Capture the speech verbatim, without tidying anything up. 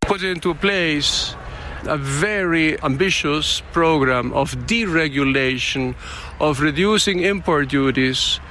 put into place a very ambitious program of deregulation, of reducing import duties